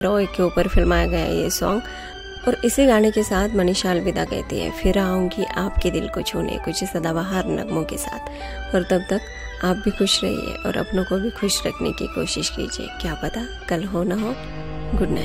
रॉय के ऊपर फिल्माया गया ये सॉन्ग। और इसी गाने के साथ मनीषा अलविदा कहती है, फिर आऊंगी आपके दिल को छूने, कुछ सदाबहार नगमों के साथ। और तब तक आप भी खुश रहिए और अपनों को भी खुश रखने की कोशिश कीजिए। क्या पता कल हो ना हो। Good night.